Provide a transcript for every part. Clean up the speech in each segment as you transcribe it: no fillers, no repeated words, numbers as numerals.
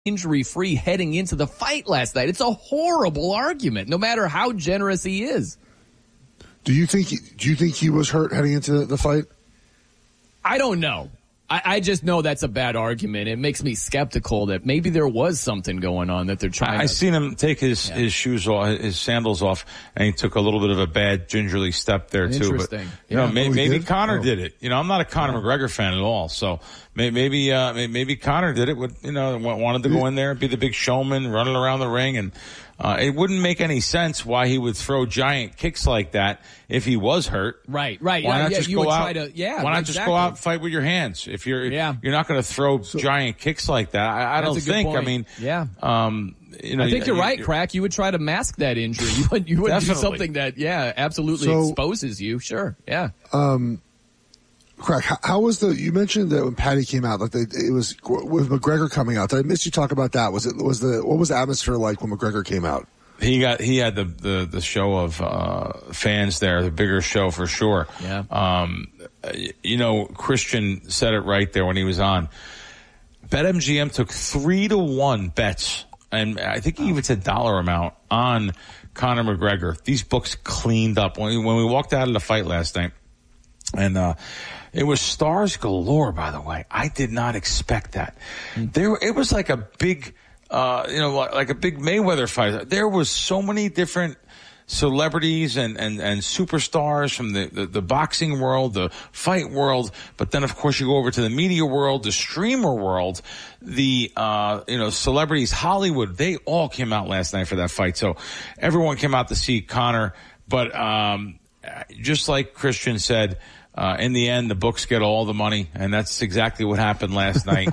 injury-free heading into the fight last night. It's a horrible argument, no matter how generous he is. Do you think he was hurt heading into the fight? I don't know. I just know that's a bad argument. It makes me skeptical that maybe there was something going on that they're trying to... I seen him take his shoes off, his sandals off, and he took a little bit of a bad gingerly step there too. Interesting. But maybe Conor did it. I'm not a Conor McGregor fan at all, so maybe Conor did it. Wanted to go in there, be the big showman, running around the ring, and it wouldn't make any sense why he would throw giant kicks like that if he was hurt. Right. Why not just go out? Why not just go out and fight with your hands? If you're not going to throw giant kicks like that, I don't think. Point. I mean, I think you're right, Crack. You would try to mask that injury. You would do something that, absolutely exposes you. Sure, yeah. Crack, how was you mentioned that when Patty came out, like it was with McGregor coming out. Did I miss you talk about that? What was the atmosphere like when McGregor came out? He had the show of fans there, the bigger show for sure. Yeah. Christian said it right there when he was on. BetMGM took 3-1 bets, and I think he even said dollar amount on Conor McGregor. These books cleaned up when we walked out of the fight last night, and it was stars galore. By the way, I did not expect that. It was like a big. Like a big Mayweather fight. There was so many different celebrities and superstars from the boxing world, the fight world. But then, of course, you go over to the media world, the streamer world, the, celebrities, Hollywood. They all came out last night for that fight. So everyone came out to see Conor. But, just like Christian said, in the end, the books get all the money, and that's exactly what happened last night.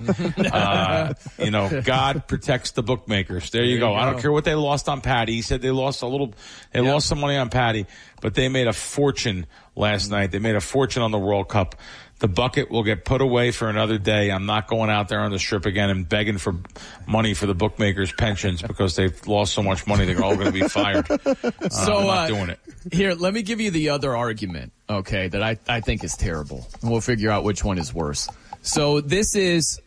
God protects the bookmakers. There you go. I don't care what they lost on Patty. He said they lost lost some money on Patty, but they made a fortune last night. They made a fortune on the World Cup. The bucket will get put away for another day. I'm not going out there on the strip again and begging for money for the bookmakers' pensions because they've lost so much money they're all going to be fired. I'm not doing it. Here, let me give you the other argument, okay, that I think is terrible. And we'll figure out which one is worse. So this is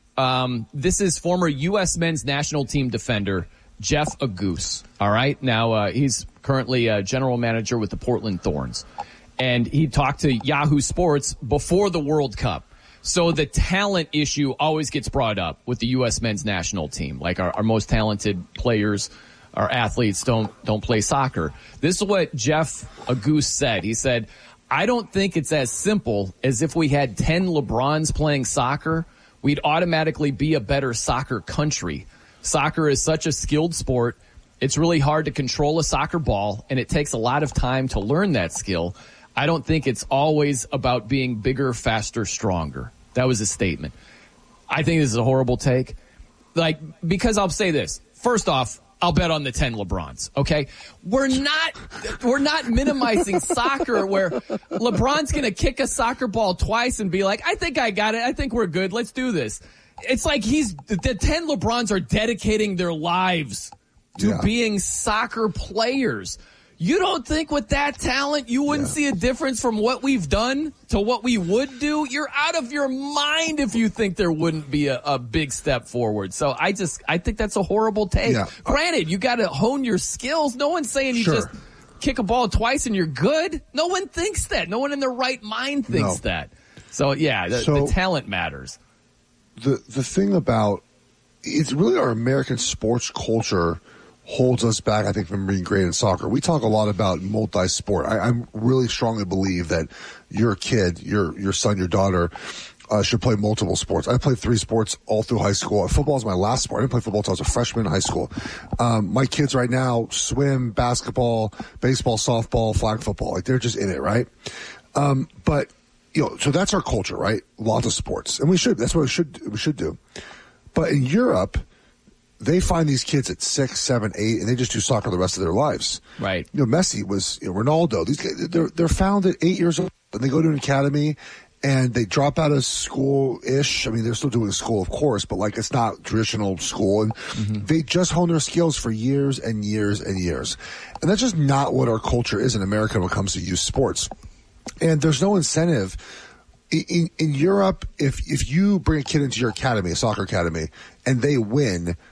former U.S. men's national team defender Jeff Agoos, all right? Now, he's currently a general manager with the Portland Thorns. And he talked to Yahoo Sports before the World Cup. So the talent issue always gets brought up with the U.S. men's national team. Like our most talented players, our athletes don't play soccer. This is what Jeff Agoos said. He said, I don't think it's as simple as if we had 10 LeBrons playing soccer, we'd automatically be a better soccer country. Soccer is such a skilled sport. It's really hard to control a soccer ball, and it takes a lot of time to learn that skill. I don't think it's always about being bigger, faster, stronger. That was his statement. I think this is a horrible take. Because I'll say this. First off, I'll bet on the 10 LeBrons, okay? We're not minimizing soccer where LeBron's going to kick a soccer ball twice and be like, I think I got it. I think we're good. Let's do this. It's like the 10 LeBrons are dedicating their lives to being soccer players. You don't think with that talent you wouldn't see a difference from what we've done to what we would do? You're out of your mind if you think there wouldn't be a big step forward. So I think that's a horrible take. Yeah. Granted, you got to hone your skills. No one's saying you just kick a ball twice and you're good. No one thinks that. No one in their right mind thinks that. So the talent matters. The thing about it's really our American sports culture holds us back, I think, from being great in soccer. We talk a lot about multi-sport. I really strongly believe that your kid, your son, your daughter, should play multiple sports. I played 3 sports all through high school. Football is my last sport. I didn't play football until I was a freshman in high school. My kids right now swim, basketball, baseball, softball, flag football. Like, they're just in it, right? But, so that's our culture, right? Lots of sports. And we should. That's what we should do. But in Europe, they find these kids at 6, 7, 8, and they just do soccer the rest of their lives. Right. Messi was, Ronaldo. These guys, they're found at 8 years old, and they go to an academy, and they drop out of school-ish. I mean, they're still doing school, of course, but it's not traditional school, and they just hone their skills for years and years and years. And that's just not what our culture is in America when it comes to youth sports. And there's no incentive. In Europe, if you bring a kid into your academy, a soccer academy, and they win –